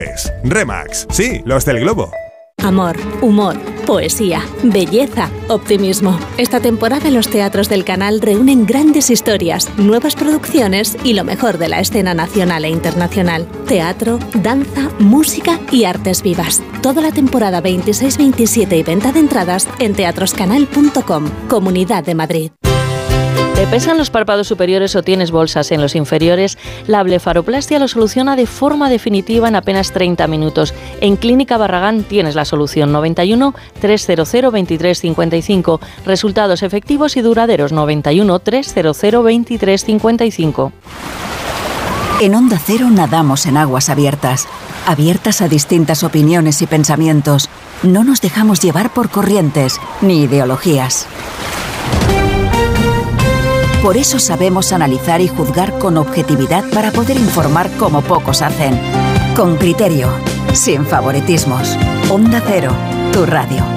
Remax, sí, los del globo. Amor, humor, poesía, belleza, optimismo. Esta temporada los teatros del canal reúnen grandes historias, nuevas producciones y lo mejor de la escena nacional e internacional. Teatro, danza, música y artes vivas. Toda la temporada 26, 27 y venta de entradas en teatroscanal.com, Comunidad de Madrid. ¿Te pesan los párpados superiores o tienes bolsas en los inferiores? La blefaroplastia lo soluciona de forma definitiva en apenas 30 minutos. En Clínica Barragán tienes la solución. 91 300 2355. Resultados efectivos y duraderos. 91 300 2355. En Onda Cero nadamos en aguas abiertas. Abiertas a distintas opiniones y pensamientos. No nos dejamos llevar por corrientes ni ideologías. Por eso sabemos analizar y juzgar con objetividad para poder informar como pocos hacen. Con criterio, sin favoritismos. Onda Cero, tu radio.